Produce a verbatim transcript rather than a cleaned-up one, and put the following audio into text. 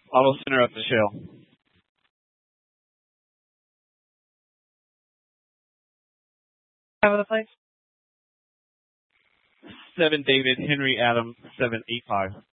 Auto center up the shell. Have the place? Seven David Henry Adam seven eight five.